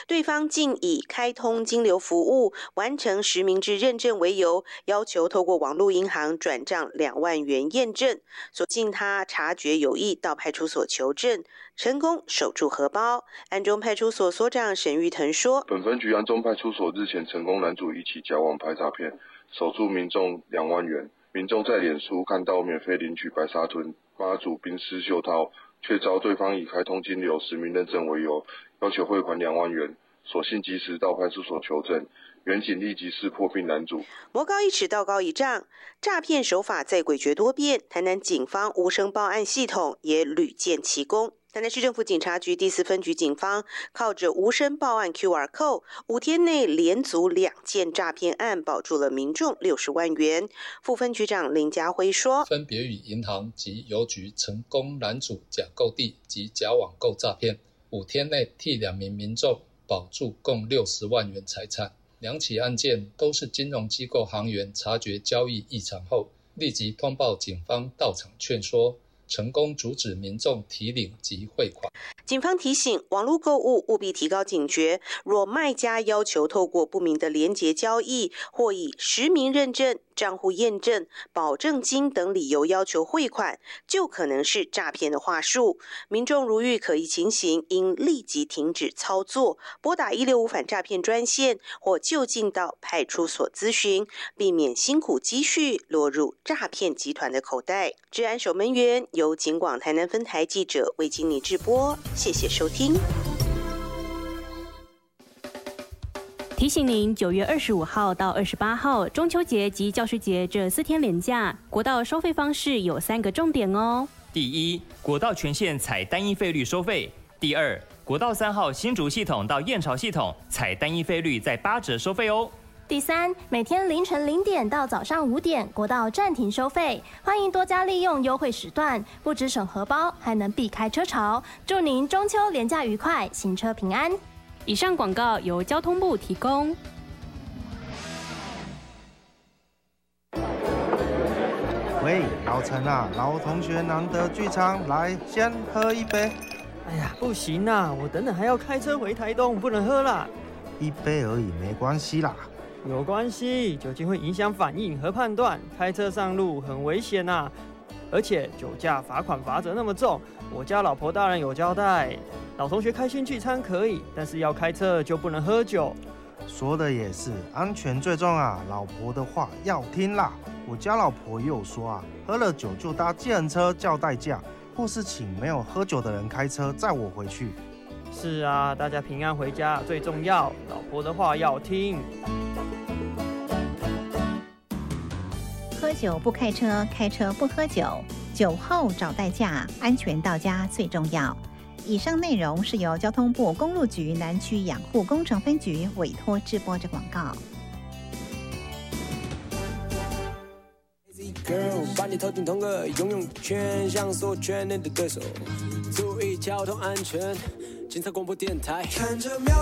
对方竟以开通金流服务、完成实名制认证为由，要求透过网络银行转账2万元验证。所幸他察觉有异，到派出所求证，成功守住荷包。安中派出所所长沈玉腾说：“ 本分局安中派出所日前成功拦阻一起假网拍诈骗，守住民众2万元。民众在脸书看到免费领取白沙屯妈祖冰丝袖套，却遭对方以开通金流实名认证为由，要求汇款2万元。所幸及时到派出所求证，员警立即识破并拦阻。 魔高一尺，道高一丈，诈骗手法再诡谲多变，台南警方无声报案系统也屡见奇功。台南市政府警察局第4分局警方靠着无声报案 QR Code，5天内连足2件诈骗案，保住了民众60万元。副分局长林家辉说：“ 分别与银行及邮局成功拦阻假购地及假网购诈骗，5天内替2名民众保住共60万元财产。2起案件都是金融机构行员察觉交易异常后，立即通报警方到场劝说，成功阻止民众提领及汇款。” 警方提醒，网络购物务必提高警觉，若卖家要求透过不明的连结交易，或以实名认证、账户验证、保证金等理由要求汇款，就可能是诈骗的话术。民众如遇可疑情形，应立即停止操作，拨打165反诈骗专线，或就近到派出所咨询，避免辛苦积蓄落入诈骗集团的口袋。治安守门员由警广台南分台记者为经理制播，谢谢收听。 提醒您，9月25号到28号中秋节及教师节这4天连假，国道收费方式有3个重点哦。 第一，国道全线采单一费率收费；第二，国道3号新竹系统到燕巢系统采单一费率在8折收费哦。 第三，每天凌晨0点到早上5点，国道暂停收费，欢迎多加利用优惠时段，不只省荷包，还能避开车潮。祝您中秋连假愉快，行车平安。 以上广告由交通部提供。 喂，老陈啊，老同学难得聚餐，来先喝一杯。 哎呀，不行啊，我等等还要开车回台东，不能喝啦。 1杯而已，没关系啦。 有关系，酒精会影响反应和判断，开车上路很危险啊。而且酒驾罚款罚则那么重，我家老婆大人有交代，老同学开心聚餐可以，但是要开车就不能喝酒。 说的也是，安全最重啊，老婆的话要听啦。我家老婆也有说啊，喝了酒就搭计程车叫代驾，或是请没有喝酒的人开车载我回去。 是啊，大家平安回家最重要，老婆的话要听。 喝酒不开车，开车不喝酒，酒后找代驾，安全到家最重要。以上内容是由交通部公路局南区养护工程分局委托制播之广告。 Girl， 把你投进同个游泳圈，像所圈内的对手，注意交通安全。警察广播电台。看着